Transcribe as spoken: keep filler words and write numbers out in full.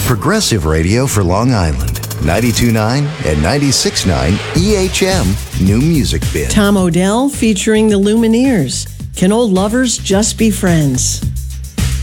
Progressive radio for Long Island. ninety-two point nine and ninety-six point nine E H M New Music Bin. Tom Odell featuring the Lumineers. Can old lovers just be friends?